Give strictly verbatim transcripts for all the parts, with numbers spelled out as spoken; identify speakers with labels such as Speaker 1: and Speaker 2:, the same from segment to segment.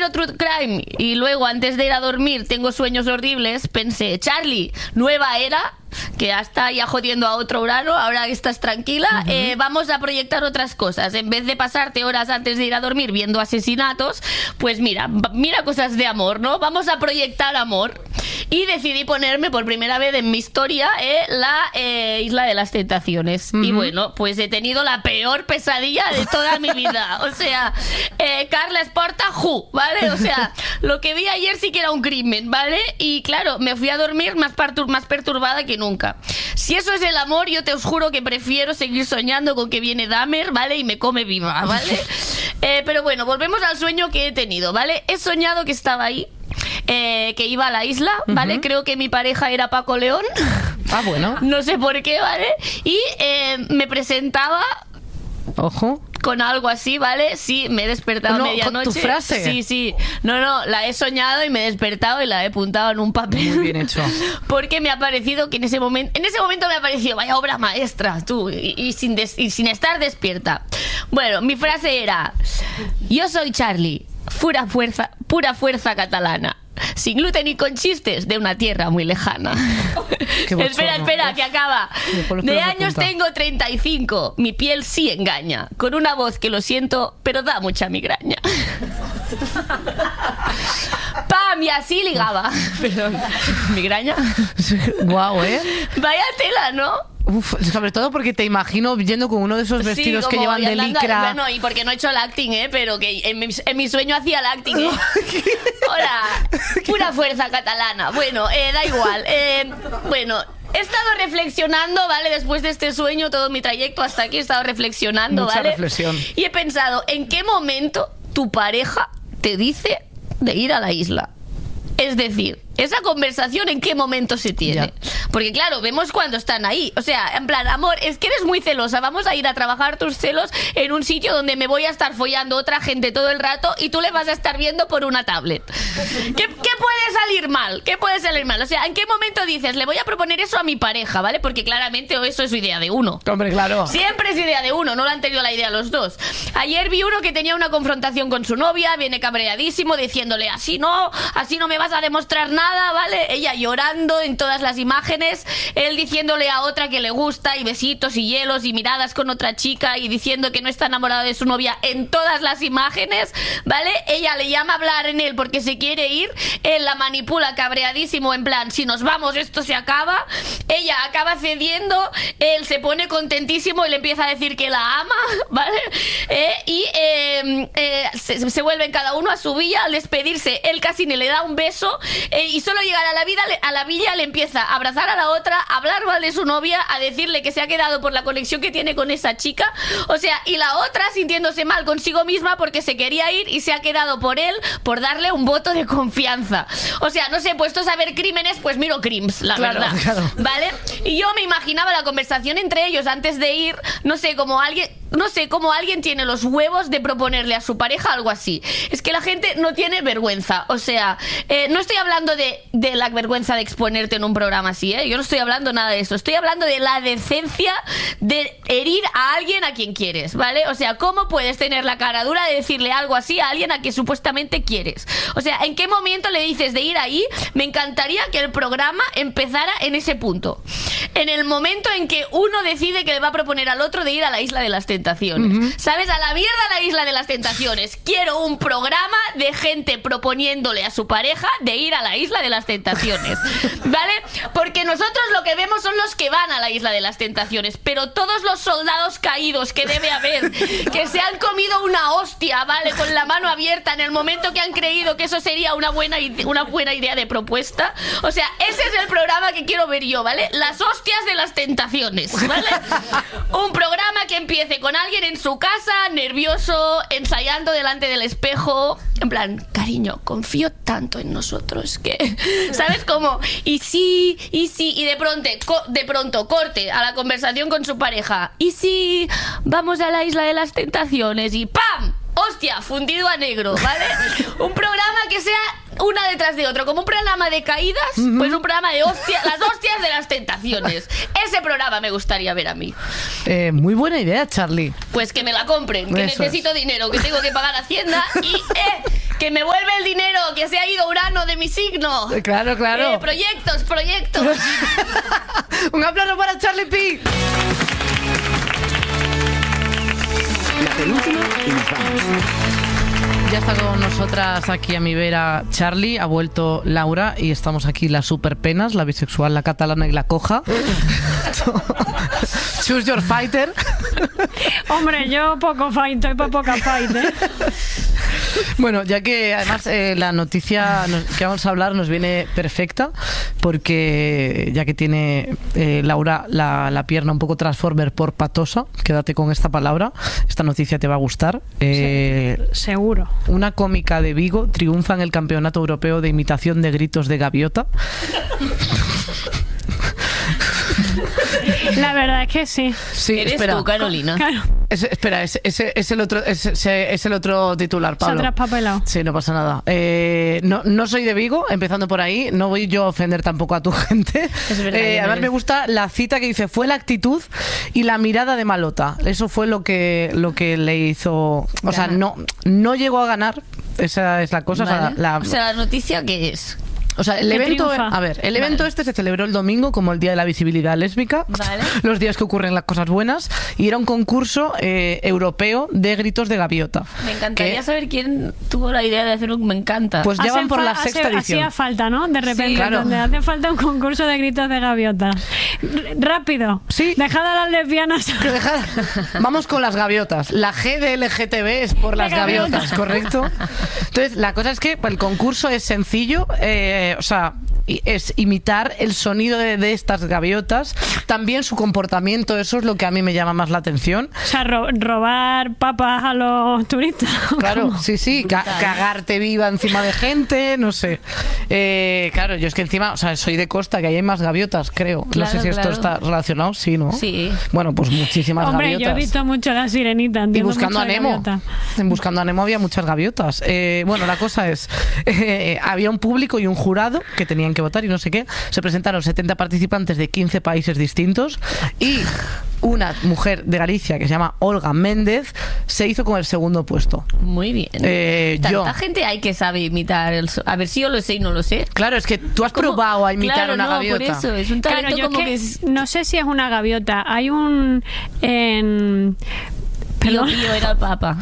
Speaker 1: miro True Crime y luego antes de ir a dormir tengo sueños horribles, pensé, Charlie, nueva era, que ya está ya jodiendo a otro Urano, ahora que estás tranquila, uh-huh. eh, vamos a proyectar otras cosas. En vez de pasarte horas antes de ir a dormir viendo asesinatos, pues mira, mira cosas de amor, ¿no? Vamos a proyectar amor. Y decidí ponerme por primera vez en mi historia eh, la eh, Isla de las Tentaciones. Uh-huh. Y bueno, pues he tenido la peor pesadilla de toda mi vida. O sea, eh, Carla Esporta, ju, ¿vale? O sea, lo que vi ayer sí que era un crimen, ¿vale? Y claro, me fui a dormir más, partur- más perturbada que nunca. Si eso es el amor, yo te os juro que prefiero seguir soñando con que viene Dahmer, ¿vale? Y me come viva, ¿vale? Eh, pero bueno, volvemos al sueño que he tenido, ¿vale? He soñado que estaba ahí. Eh, que iba a la isla, ¿vale? Uh-huh. Creo que mi pareja era Paco León.
Speaker 2: Ah, bueno.
Speaker 1: No sé por qué, ¿vale? Y eh, me presentaba...
Speaker 2: Ojo.
Speaker 1: Con algo así, ¿vale? Sí, me he despertado
Speaker 2: no,
Speaker 1: a medianoche.
Speaker 2: ¿Con tu frase?
Speaker 1: Sí, sí. No, no, la he soñado y me he despertado y la he apuntado en un papel.
Speaker 2: Muy bien hecho.
Speaker 1: Porque me ha parecido que en ese momento... En ese momento me ha parecido, vaya obra maestra, tú. Y, y, sin, des, y sin estar despierta. Bueno, mi frase era... Yo soy Charlie, pura fuerza, pura fuerza catalana. Sin gluten y con chistes de una tierra muy lejana. Espera, espera, que acaba. De años tengo treinta y cinco. Mi piel sí engaña. Con una voz que lo siento, pero da mucha migraña. ¡Pam! Y así ligaba. Perdón. ¿Migraña?
Speaker 2: Guau, ¿eh?
Speaker 1: Vaya tela, ¿no?
Speaker 2: Uf, sobre todo porque te imagino yendo con uno de esos vestidos sí, que llevan de licra.
Speaker 1: Bueno, y porque no he hecho el acting, ¿eh? Pero que en mi, en mi sueño hacía el acting, ¿eh? Hola, pura fuerza catalana. Bueno, eh, da igual. Eh, bueno, he estado reflexionando, ¿vale? Después de este sueño, todo mi trayecto hasta aquí he estado reflexionando,
Speaker 2: Mucha
Speaker 1: ¿vale?
Speaker 2: reflexión.
Speaker 1: Y he pensado, ¿en qué momento tu pareja te dice de ir a la isla? Es decir, esa conversación en qué momento se tiene. Ya. Porque claro, vemos cuando están ahí. O sea, en plan, amor, es que eres muy celosa. Vamos a ir a trabajar tus celos en un sitio donde me voy a estar follando otra gente todo el rato y tú le vas a estar viendo por una tablet. ¿Qué, qué puede salir mal? ¿Qué puede salir mal? O sea, ¿en qué momento dices, le voy a proponer eso a mi pareja, ¿vale? Porque claramente eso es idea de uno.
Speaker 2: Hombre, claro.
Speaker 1: Siempre es idea de uno, no lo han tenido la idea los dos. Ayer vi uno que tenía una confrontación con su novia, viene cabreadísimo diciéndole, así no, así no me vas a demostrar nada, ¿vale? Ella llorando en todas las imágenes, él diciéndole a otra que le gusta y besitos y hielos y miradas con otra chica y diciendo que no está enamorado de su novia en todas las imágenes, ¿vale? Ella le llama a hablar en él porque se quiere ir, él la manipula cabreadísimo en plan, si nos vamos esto se acaba, ella acaba cediendo, él se pone contentísimo y le empieza a decir que la ama, ¿vale? Eh, y eh, eh, se, se vuelven cada uno a su villa, al despedirse él casi ni le da un beso eh, y solo llegar a la vida a la villa le empieza a abrazar a la otra, a hablar mal de su novia, a decirle que se ha quedado por la conexión que tiene con esa chica, o sea, y la otra sintiéndose mal consigo misma porque se quería ir y se ha quedado por él por darle un voto de confianza. O sea, no sé, puestos a ver crímenes, pues miro crims, la
Speaker 2: claro,
Speaker 1: verdad,
Speaker 2: claro.
Speaker 1: ¿Vale? Y yo me imaginaba la conversación entre ellos antes de ir, no sé, como alguien... No sé cómo alguien tiene los huevos de proponerle a su pareja algo así. Es que la gente no tiene vergüenza. O sea, eh, no estoy hablando de, de la vergüenza de exponerte en un programa así, ¿eh? Yo no estoy hablando nada de eso. Estoy hablando de la decencia de herir a alguien a quien quieres, ¿vale? O sea, ¿cómo puedes tener la cara dura de decirle algo así a alguien a quien supuestamente quieres? O sea, ¿en qué momento le dices de ir ahí? Me encantaría que el programa empezara en ese punto. En el momento en que uno decide que le va a proponer al otro de ir a la Isla de las Tentaciones. Uh-huh. ¿Sabes? A la mierda la Isla de las Tentaciones. Quiero un programa de gente proponiéndole a su pareja de ir a la Isla de las Tentaciones, ¿vale? Porque nosotros lo que vemos son los que van a la Isla de las Tentaciones, pero todos los soldados caídos que debe haber, que se han comido una hostia, ¿vale? Con la mano abierta en el momento que han creído que eso sería una buena, una buena idea de propuesta. O sea, ese es el programa que quiero ver yo, ¿vale? Las hostias de las tentaciones, ¿vale? Un programa que empiece con alguien en su casa, nervioso, ensayando delante del espejo, en plan, cariño, confío tanto en nosotros que, ¿sabes cómo? Y sí, y sí, y de pronto, de pronto corte a la conversación con su pareja. Y sí, vamos a la Isla de las Tentaciones y ¡pam! Hostia, fundido a negro, ¿vale? Un programa que sea una detrás de otro, como un programa de caídas, uh-huh. Pues un programa de hostias, las hostias de las tentaciones. Ese programa me gustaría ver a mí.
Speaker 2: Eh, muy buena idea, Charlie.
Speaker 1: Pues que me la compren, que Eso necesito es. dinero, que tengo que pagar Hacienda y... Eh, que me vuelve el dinero, que se ha ido Urano de mi signo.
Speaker 2: Claro, claro.
Speaker 1: Eh, proyectos, proyectos.
Speaker 2: Un aplauso para Charlie P.
Speaker 3: La penúltima y nos vamos.
Speaker 2: Ya está con nosotras aquí a mi vera Charlie, ha vuelto Laura y estamos aquí las superpenas, la bisexual, la catalana y la coja. Choose your fighter.
Speaker 4: Hombre, yo poco fight, estoy para poca fight, ¿eh?
Speaker 2: Bueno, ya que además eh, la noticia nos, que vamos a hablar nos viene perfecta, porque ya que tiene eh, Laura la, la pierna un poco transformer por patosa, quédate con esta palabra, esta noticia te va a gustar. Eh,
Speaker 4: sí, seguro.
Speaker 2: Una cómica de Vigo triunfa en el Campeonato Europeo de Imitación de Gritos de Gaviota.
Speaker 4: La verdad es que sí.
Speaker 2: Sí,
Speaker 1: Eres
Speaker 2: espera.
Speaker 1: tú, Carolina.
Speaker 4: Claro.
Speaker 2: Es, espera, ese es, es, es el otro es, es, es el otro titular, Pablo.
Speaker 4: Se ha traspapelado.
Speaker 2: Sí, no pasa nada. Eh, no, no soy de Vigo, empezando por ahí. No voy yo a ofender tampoco a tu gente.
Speaker 1: Es verdad,
Speaker 2: eh, además
Speaker 1: eres.
Speaker 2: me gusta la cita que dice: fue la actitud y la mirada de Malota. Eso fue lo que lo que le hizo. O
Speaker 1: Ganar.
Speaker 2: sea, no no llegó a ganar. Esa es la cosa.
Speaker 1: Vale.
Speaker 2: O sea, la,
Speaker 1: O sea, la noticia, ¿qué es?
Speaker 2: O sea, el
Speaker 4: Que
Speaker 2: evento,
Speaker 4: triunfa.
Speaker 2: a ver, el evento
Speaker 1: Vale.
Speaker 2: este se celebró el domingo como el Día de la Visibilidad Lésbica,
Speaker 1: Vale.
Speaker 2: los días que ocurren las cosas buenas, y era un concurso eh, europeo de gritos de gaviota.
Speaker 1: Me encantaría
Speaker 2: Que,
Speaker 1: saber quién tuvo la idea de hacer un me encanta.
Speaker 2: Pues ya
Speaker 4: Hacen
Speaker 2: van por
Speaker 4: fa-
Speaker 2: la
Speaker 4: hace-
Speaker 2: sexta edición.
Speaker 4: Hacía falta, ¿no? De repente,
Speaker 1: Sí,
Speaker 2: claro.
Speaker 4: donde hace falta un concurso de gritos de gaviota. R- rápido.
Speaker 2: Sí.
Speaker 4: Dejad a las lesbianas.
Speaker 2: Que deja- Vamos con las gaviotas. La G de L G T B es por las
Speaker 4: De gaviotas.
Speaker 2: gaviotas, ¿correcto? Entonces, la cosa es que el concurso es sencillo, eh, o sea, y es imitar el sonido de, de estas gaviotas, también su comportamiento, eso es lo que a mí me llama más la atención.
Speaker 4: O sea, ro- robar papas a los turistas.
Speaker 2: Claro,
Speaker 4: ¿Cómo?
Speaker 2: sí, sí, ca- cagarte viva encima de gente, no sé. Eh, claro, yo es que encima, o sea, soy de costa, que ahí hay más gaviotas, creo. no
Speaker 1: Claro,
Speaker 2: sé si esto
Speaker 1: claro.
Speaker 2: está relacionado, sí, ¿no?
Speaker 1: Sí.
Speaker 2: Bueno, pues muchísimas
Speaker 4: Hombre,
Speaker 2: gaviotas.
Speaker 4: yo he visto mucho La Sirenita.
Speaker 2: Y
Speaker 4: entiendo
Speaker 2: buscando
Speaker 4: mucho
Speaker 2: a
Speaker 4: de
Speaker 2: Nemo.
Speaker 4: gaviota.
Speaker 2: En Buscando a Nemo había muchas gaviotas. Eh, bueno, la cosa es, eh, había un público y un jurado que tenían que votar y no sé qué. Se presentaron setenta participantes de quince países distintos y una mujer de Galicia que se llama Olga Méndez se hizo con el segundo puesto.
Speaker 1: Muy bien.
Speaker 2: Eh,
Speaker 1: Tanta
Speaker 2: yo.
Speaker 1: gente hay que sabe imitar el so- A ver si yo lo sé y no lo sé.
Speaker 2: Claro, es que tú has
Speaker 1: ¿Cómo?
Speaker 2: probado a imitar
Speaker 1: Claro,
Speaker 2: una
Speaker 1: no,
Speaker 2: gaviota.
Speaker 1: por eso, es un talento
Speaker 4: Claro, yo
Speaker 1: como
Speaker 4: es
Speaker 1: que,
Speaker 4: que
Speaker 1: es...
Speaker 4: no sé si es una gaviota. Hay un... En...
Speaker 1: Pío
Speaker 4: Perdón.
Speaker 1: Pío era el papa.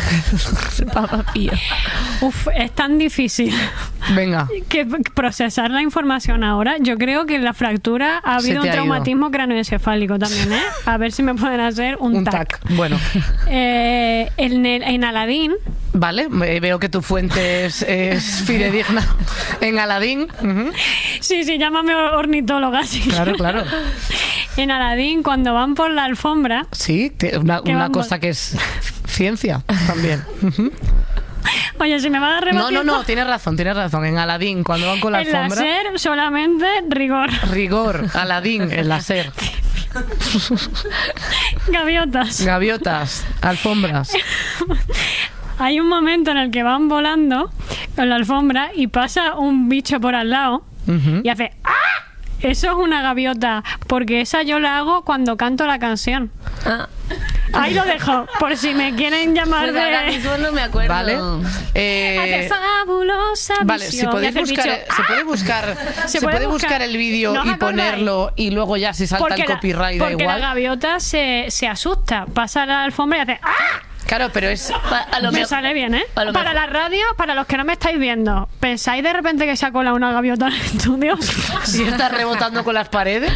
Speaker 1: Papa Pío.
Speaker 4: Uf, es tan difícil
Speaker 2: Venga.
Speaker 4: que procesar la información ahora. Yo creo que en la fractura ha
Speaker 2: Se
Speaker 4: habido
Speaker 2: te
Speaker 4: un
Speaker 2: ha ido.
Speaker 4: traumatismo craneoencefálico también, ¿eh? A ver si me pueden hacer un,
Speaker 2: Un
Speaker 4: tac.
Speaker 2: tac. Bueno,
Speaker 4: Eh, en, el- en Aladdin,
Speaker 2: vale. eh, Veo que tu fuente es, es fidedigna. En Aladdin. Ujú.
Speaker 4: sí, sí, llámame ornitóloga. Sí.
Speaker 2: Claro, claro.
Speaker 4: En Aladdin, cuando van por la alfombra,
Speaker 2: Sí, te- una,
Speaker 4: Que
Speaker 2: una
Speaker 4: vamos.
Speaker 2: cosa que es ciencia también. Ujú.
Speaker 4: oye, si me van a
Speaker 2: No,
Speaker 4: rebatir
Speaker 2: no, no, tienes razón, tienes razón. En Aladdin, cuando van con la
Speaker 4: el
Speaker 2: alfombra.
Speaker 4: láser, solamente rigor.
Speaker 2: Rigor, Aladdin, el láser.
Speaker 4: Gaviotas.
Speaker 2: Gaviotas, alfombras.
Speaker 4: Hay un momento en el que van volando con la alfombra y pasa un bicho por al lado
Speaker 2: Ujú.
Speaker 4: y hace ¡ah! Eso es una gaviota, porque esa yo la hago cuando canto la canción.
Speaker 1: Ah,
Speaker 4: Ahí lo dejo, por si me quieren llamar
Speaker 1: pues ahora
Speaker 4: de...
Speaker 1: mismo no me acuerdo.
Speaker 2: Vale. Eh,
Speaker 4: Hace fabulosa
Speaker 2: Vale, si
Speaker 4: visión. Y
Speaker 2: podéis
Speaker 4: hace el
Speaker 2: buscar,
Speaker 4: bicho,
Speaker 2: se puede buscar, se,
Speaker 4: puede
Speaker 2: puede
Speaker 4: buscar-
Speaker 2: buscar el vídeo
Speaker 4: ¿No os
Speaker 2: y
Speaker 4: acordáis?
Speaker 2: ponerlo y luego ya si salta
Speaker 4: porque
Speaker 2: el
Speaker 4: la-
Speaker 2: copyright da
Speaker 4: porque
Speaker 2: igual.
Speaker 4: la gaviota se, se asusta, pasa la alfombra y hace ¡ah!
Speaker 2: Claro, pero es
Speaker 1: Pa- a lo
Speaker 4: Me
Speaker 1: mejor-
Speaker 4: sale bien, ¿eh?
Speaker 1: a lo
Speaker 4: Para
Speaker 1: mejor-
Speaker 4: la radio, para los que no me estáis viendo, ¿pensáis de repente que se ha colado una gaviota en el estudio?
Speaker 2: si está rebotando con las paredes.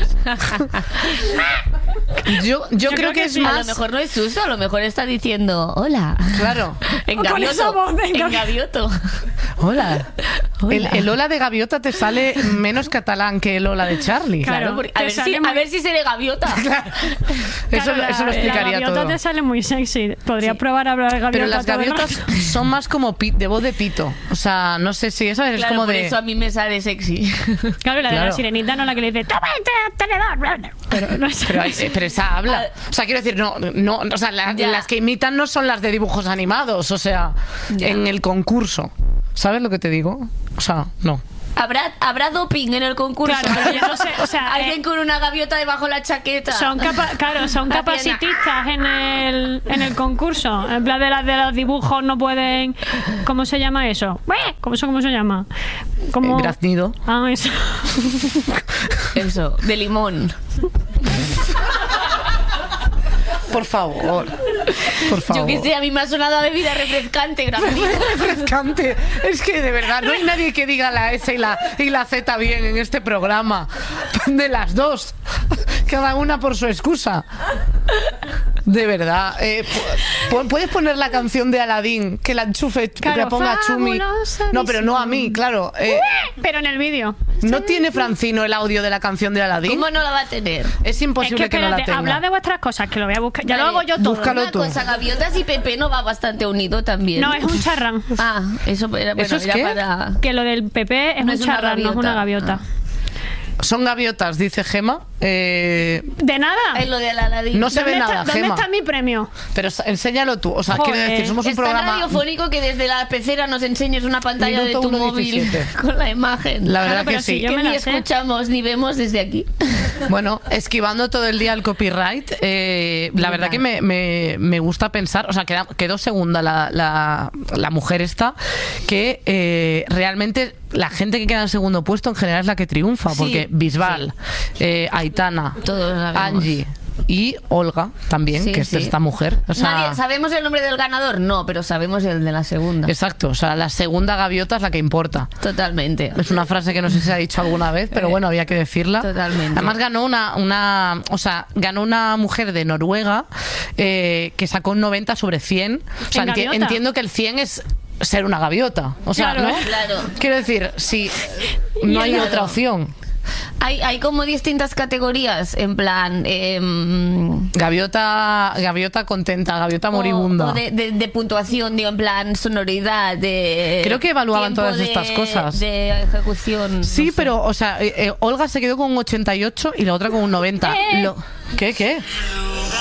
Speaker 2: Yo, yo, creo, que, es
Speaker 1: A
Speaker 2: más
Speaker 1: lo mejor no es Suso, a lo mejor está diciendo hola.
Speaker 2: claro.
Speaker 1: En
Speaker 4: Con
Speaker 1: gavioto.
Speaker 4: esa voz de
Speaker 1: en
Speaker 4: gavi-
Speaker 1: gavioto.
Speaker 2: Hola.
Speaker 1: Hola.
Speaker 2: El, el hola de gaviota te sale menos catalán que el hola de Charlie.
Speaker 4: Claro.
Speaker 1: Claro, porque- a,
Speaker 4: te
Speaker 1: ver si,
Speaker 4: sale
Speaker 1: a
Speaker 4: muy-
Speaker 1: ver si seré gaviota.
Speaker 2: Eso,
Speaker 4: Claro, la-
Speaker 2: eso lo explicaría
Speaker 4: La gaviota
Speaker 2: todo.
Speaker 4: te sale muy sexy. Podría probar a hablar de gaviota.
Speaker 2: Pero las
Speaker 4: todo el
Speaker 2: gaviotas
Speaker 4: rato.
Speaker 2: son más como pi- de voz de pito. O sea, no sé si eso es
Speaker 1: Claro,
Speaker 2: como
Speaker 1: por
Speaker 2: de.
Speaker 1: eso a mí me sale sexy.
Speaker 4: Claro, la de
Speaker 2: Claro.
Speaker 4: la sirenita no la que le dice ¡toma este tenedor! Pero no es
Speaker 2: Pero, hay- eh, pero esa habla. O sea, quiero decir, no, no, o sea, la-
Speaker 1: Ya.
Speaker 2: las que imitan no son las de dibujos animados. O sea,
Speaker 1: Ya.
Speaker 2: en el concurso. ¿Sabes lo que te digo? O sea, no.
Speaker 1: ¿Habrá, habrá doping en el concurso?
Speaker 4: Claro, pero yo no sé, o sea,
Speaker 1: alguien
Speaker 4: eh,
Speaker 1: con una gaviota debajo de la chaqueta.
Speaker 4: Son capa claro, son
Speaker 1: La
Speaker 4: capacitistas en el, en el concurso. En plan de las de los dibujos no pueden. ¿Cómo se llama eso? ¿Cómo, eso, cómo se llama? Como...
Speaker 2: Eh, graznido.
Speaker 4: Ah, eso.
Speaker 1: Eso, de limón.
Speaker 2: Por favor. Por favor.
Speaker 1: Yo que sé, a mí me ha sonado a bebida refrescante, gratuito.
Speaker 2: Refrescante. Es que de verdad no hay nadie que diga la S y la, y la Z bien en este programa. De las dos. Cada una por su excusa. De verdad. Eh, ¿Puedes poner la canción de Aladdin? Que la enchufe,
Speaker 4: Claro,
Speaker 2: que la ponga a Chumi.
Speaker 4: fabulosa
Speaker 2: No, pero no a mí, claro. Eh,
Speaker 4: Pero en el vídeo.
Speaker 2: ¿No tiene Francino el audio de la canción de Aladdin?
Speaker 1: ¿Cómo no la va a tener?
Speaker 2: Es imposible
Speaker 4: Es que
Speaker 2: que, no la
Speaker 4: espérate,
Speaker 2: tenga.
Speaker 4: hablad de vuestras cosas, que lo voy a buscar. Ya lo
Speaker 1: Vale,
Speaker 4: hago yo todo.
Speaker 2: búscalo
Speaker 1: Una
Speaker 2: tú.
Speaker 1: cosa, gaviotas y Pepe no va bastante unido también.
Speaker 4: No, es un charrán.
Speaker 1: Ah, eso era, bueno,
Speaker 2: ¿Eso es
Speaker 1: era
Speaker 2: qué?
Speaker 1: para...
Speaker 4: Que lo del P P es
Speaker 1: No
Speaker 4: un
Speaker 1: es una
Speaker 4: charrán, no es una
Speaker 1: gaviota.
Speaker 4: gaviota.
Speaker 2: Son gaviotas, dice Gema. Eh,
Speaker 4: ¿De nada?
Speaker 1: Es lo de Aladdin.
Speaker 2: No se ve
Speaker 4: ¿Dónde
Speaker 2: nada,
Speaker 4: está, ¿Dónde
Speaker 2: Gema.
Speaker 4: está mi premio?
Speaker 2: Pero s- enséñalo tú. O sea,
Speaker 4: Joder.
Speaker 2: quiero decir, somos un
Speaker 1: Es tan
Speaker 2: programa.
Speaker 1: radiofónico que desde la pecera nos enseñes una pantalla
Speaker 2: Minuto
Speaker 1: de tu
Speaker 2: uno
Speaker 1: móvil
Speaker 2: diecisiete.
Speaker 1: con la imagen.
Speaker 2: La verdad
Speaker 4: Claro, pero
Speaker 2: que
Speaker 4: si
Speaker 2: sí.
Speaker 4: yo
Speaker 1: que
Speaker 4: me
Speaker 1: ni
Speaker 4: la sé.
Speaker 1: escuchamos ni vemos desde aquí.
Speaker 2: Bueno, esquivando todo el día el copyright, eh, la verdad que me, me, me gusta pensar, o sea, queda- quedó segunda la, la, la mujer esta, que eh, realmente la gente que queda en segundo puesto en general es la que triunfa,
Speaker 1: Sí,
Speaker 2: porque Bisbal, eh, Aitana,
Speaker 1: Todos la vemos.
Speaker 2: Angie y Olga también,
Speaker 1: Sí,
Speaker 2: que es
Speaker 1: sí.
Speaker 2: esta mujer. O sea,
Speaker 1: Nadie, ¿sabemos el nombre del ganador? No, pero sabemos el de la segunda.
Speaker 2: exacto, o sea, la segunda gaviota es la que importa.
Speaker 1: Totalmente.
Speaker 2: Es una frase que no sé si se ha dicho alguna vez, pero bueno, había que decirla.
Speaker 1: Totalmente.
Speaker 2: Además ganó una, una, o sea, ganó una mujer de Noruega eh, que sacó un noventa sobre cien. O sea,
Speaker 4: ¿En
Speaker 2: enti-
Speaker 4: gaviota?
Speaker 2: entiendo que el cien es ser una gaviota. O sea,
Speaker 4: Claro,
Speaker 2: ¿no?
Speaker 4: ¿eh?
Speaker 1: Claro.
Speaker 2: Quiero decir, si no hay
Speaker 1: Claro.
Speaker 2: otra opción.
Speaker 1: Hay, hay como distintas categorías, en plan... em,
Speaker 2: Gaviota, gaviota contenta, gaviota moribunda.
Speaker 1: O, o de, de- de puntuación, digo, en plan sonoridad, de...
Speaker 2: Creo que evaluaban
Speaker 1: tiempo
Speaker 2: todas
Speaker 1: de-
Speaker 2: estas cosas.
Speaker 1: De ejecución.
Speaker 2: Sí,
Speaker 1: no sé.
Speaker 2: pero, o sea, eh, eh, Olga se quedó con un ochenta y ocho y la otra con un noventa.
Speaker 4: Eh.
Speaker 2: Lo- ¿Qué, qué?